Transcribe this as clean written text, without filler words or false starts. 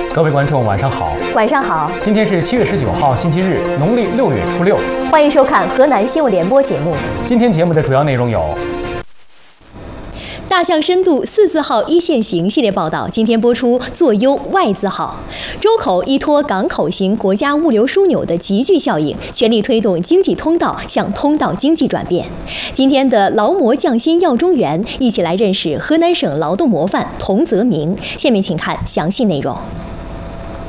各位观众，晚上好。 晚上好。 今天是7月19号，星期日，农历6月初6。 欢迎收看河南新闻联播节目。 今天节目的主要内容有： 大象深度4字号一线行系列报道，今天播出坐优 Y 字号。周口依托港口型国家物流枢纽的集聚效应，全力推动经济通道向通道经济转变。今天的劳模匠心耀中原，一起来认识河南省劳动模范童泽明。下面请看详细内容。